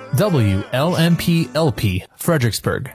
WLMP-LP, Fredericksburg.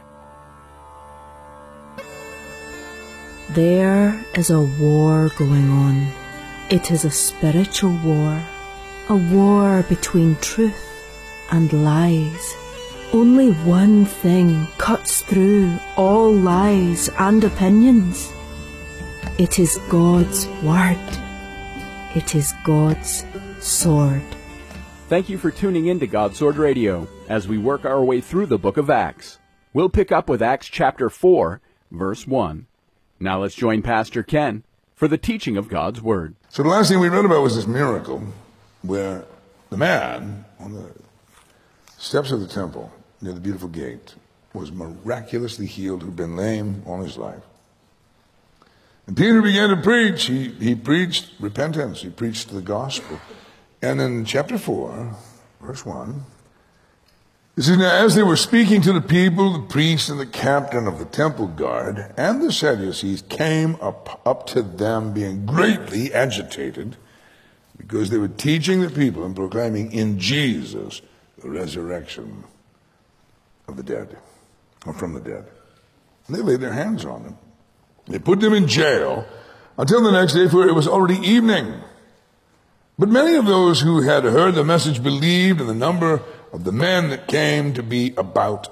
There is a war going on. It is a spiritual war, a war between truth and lies. Only one thing cuts through all lies and opinions. It is God's Word. It is God's sword. Thank you for tuning in to God's Sword Radio as we work our way through the book of Acts. We'll pick up with Acts chapter 4, verse 1. Now let's join Pastor Ken for the teaching of God's Word. So the last thing we read about was this miracle where the man on the steps of the temple near the beautiful gate was miraculously healed who'd been lame all his life. And Peter began to preach. He preached repentance. He preached the gospel. And in chapter 4, verse 1, it says, "Now as they were speaking to the people, the priest and the captain of the temple guard and the Sadducees came up to them, being greatly agitated, because they were teaching the people and proclaiming in Jesus the resurrection of the dead, or from the dead. And they laid their hands on them. They put them in jail until the next day, for it was already evening. But many of those who had heard the message believed, and the number of the men that came to be about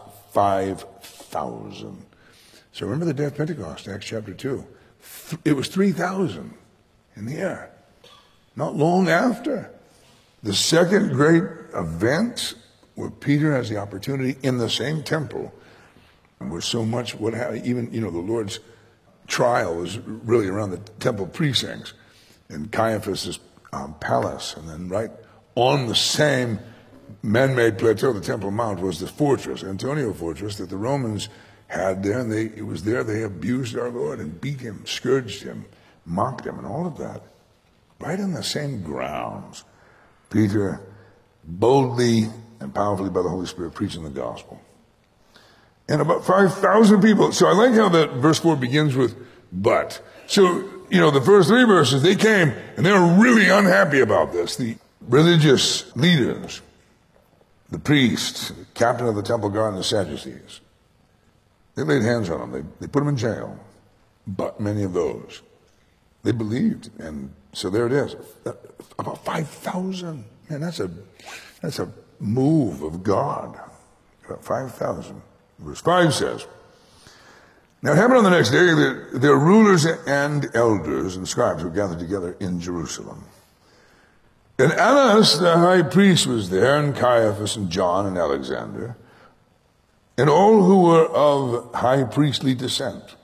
5,000. So remember the day of Pentecost, Acts chapter 2. It was 3,000 in the air. Not long after, the second great event where Peter has the opportunity in the same temple, where so much would have, even, the Lord's trial was really around the temple precincts in Caiaphas' palace, and then right on the same man-made plateau, the Temple Mount, was the fortress, Antonia fortress, that the Romans had there, and it was there they abused our Lord and beat him, scourged him, mocked him, and all of that. Right on the same grounds, Peter boldly and powerfully by the Holy Spirit preaching the gospel. And about 5,000 people. So I like how that verse 4 begins with "but." So, the first three verses, they came and they were really unhappy about this. The religious leaders, the priests, the captain of the temple guard, and the Sadducees, they laid hands on them. They put them in jail. But many of those, they believed. And so there it is. About 5,000. Man, that's a move of God. About 5,000. Verse 5 says, "Now it happened on the next day that their rulers and elders and scribes were gathered together in Jerusalem. And Annas the high priest was there, and Caiaphas and John and Alexander, and all who were of high priestly descent.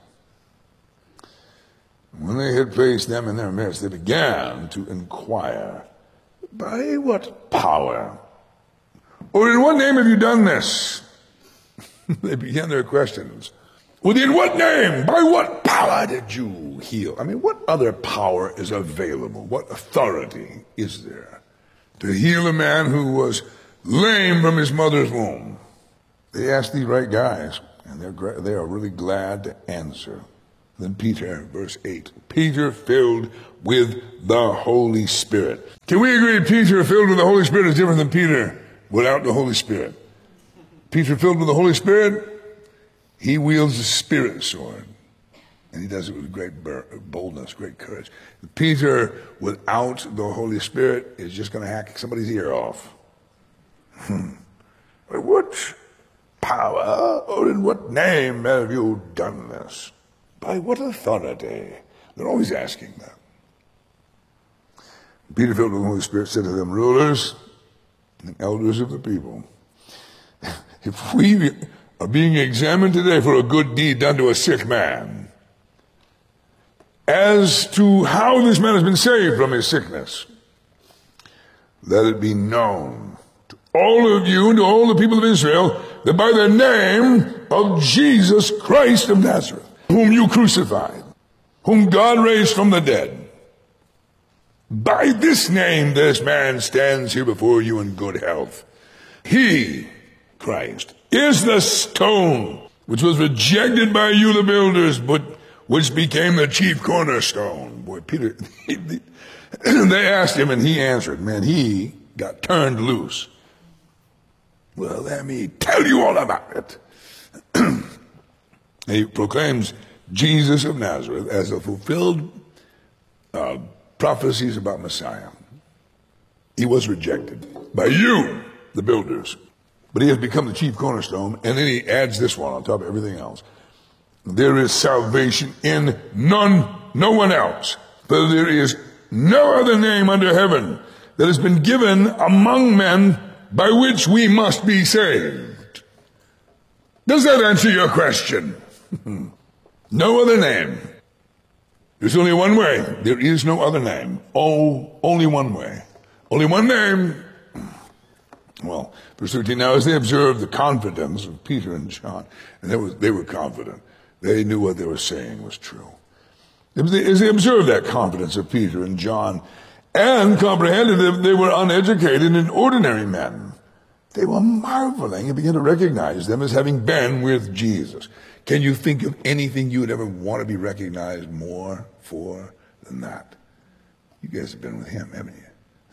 When they had placed them in their midst, they began to inquire, 'By what power? Or in what name have you done this?' They began their questions. 'Within what name? By what power did you heal?'" I mean, what other power is available? What authority is there to heal a man who was lame from his mother's womb? They asked these right guys, and they are really glad to answer. Then Peter, verse 8, Peter filled with the Holy Spirit. Can we agree Peter filled with the Holy Spirit is different than Peter without the Holy Spirit? Peter filled with the Holy Spirit, he wields the Spirit sword. And he does it with great boldness, great courage. Peter, without the Holy Spirit, is just going to hack somebody's ear off. By what power or in what name have you done this? By what authority? They're always asking that. Peter, filled with the Holy Spirit, said to them, "Rulers and elders of the people, if we are being examined today for a good deed done to a sick man, as to how this man has been saved from his sickness, let it be known to all of you and to all the people of Israel that by the name of Jesus Christ of Nazareth, whom you crucified, whom God raised from the dead, by this name this man stands here before you in good health. He, Christ, is the stone which was rejected by you the builders, but which became the chief cornerstone." Boy, Peter, they asked him and he answered. Man, he got turned loose. Well, let me tell you all about it. He proclaims Jesus of Nazareth as the fulfilled prophecies about Messiah. He was rejected by you, the builders, but he has become the chief cornerstone, and then he adds this one on top of everything else. There is salvation in no one else, for there is no other name under heaven that has been given among men by which we must be saved. Does that answer your question? No other name. There's only one way. There is no other name. Oh, only one way. Only one name. Well, verse 13, now as they observed the confidence of Peter and John, and they were confident. They knew what they were saying was true. As they observed that confidence of Peter and John and comprehended that they were uneducated and ordinary men, they were marveling and began to recognize them as having been with Jesus. Can you think of anything you would ever want to be recognized more for than that? You guys have been with him, haven't you?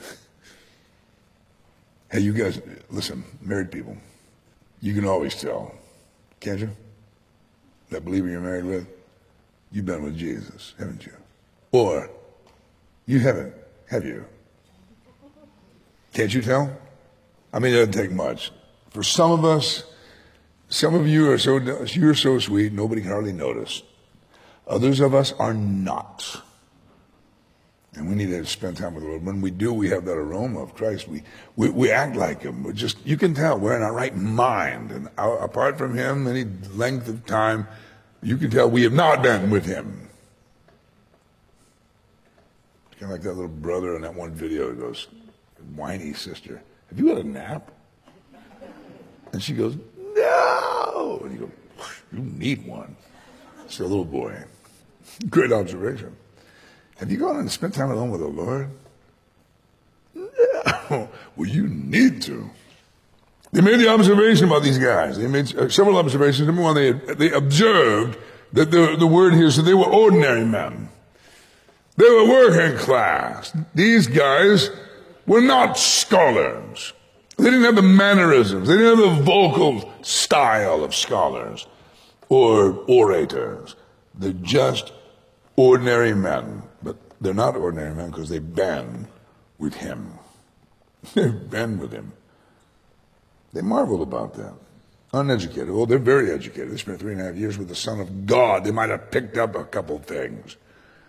Hey, you guys, listen, married people, you can always tell, can't you? That believer you're married with, you've been with Jesus, haven't you? Or you haven't, have you? Can't you tell? I mean, it doesn't take much. For some of us, some of you you're so sweet, nobody can hardly notice. Others of us are not. And we need to spend time with the Lord. When we do, we have that aroma of Christ. We act like him. You can tell we're in our right mind. And apart from him, any length of time, you can tell we have not been with him. It's kind of like that little brother in that one video who goes, whiny sister, have you had a nap? And she goes, no. And he goes, you need one. It's a little boy. Great observation. Have you gone and spent time alone with the Lord? No. Well, you need to. They made the observation about these guys. They made several observations. Number one, they observed that the word here said they were ordinary men. They were working class. These guys were not scholars. They didn't have the mannerisms. They didn't have the vocal style of scholars or orators. They're just ordinary men. But they're not ordinary men because they've been with him. They've been with him. They marveled about that. Uneducated. Well, they're very educated. They spent 3.5 years with the Son of God. They might have picked up a couple things.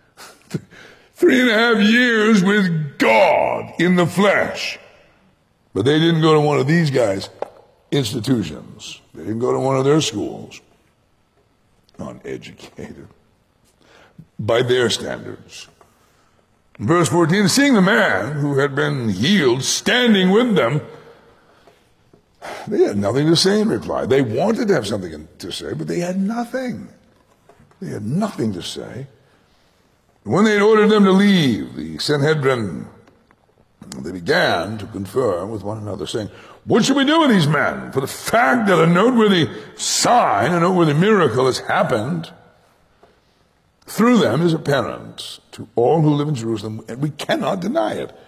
3.5 years with God in the flesh. But they didn't go to one of these guys' institutions. They didn't go to one of their schools. Uneducated. By their standards. Verse 14, seeing the man who had been healed standing with them, they had nothing to say in reply. They wanted to have something to say, but they had nothing. They had nothing to say. When they had ordered them to leave, the Sanhedrin, they began to confer with one another, saying, what should we do with these men? For the fact that a noteworthy sign, a noteworthy miracle has happened through them is apparent to all who live in Jerusalem, and we cannot deny it.